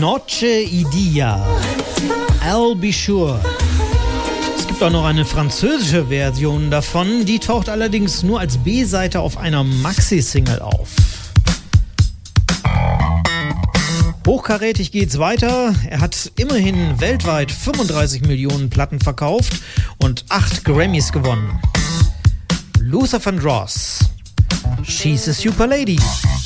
Noche y Dia, I'll Be Sure. Es gibt auch noch eine französische Version davon, die taucht allerdings nur als B-Seite auf einer Maxi-Single auf. Hochkarätig geht's weiter. Er hat immerhin weltweit 35 Millionen Platten verkauft und 8 Grammys gewonnen. Luther Vandross, She's a Super Lady.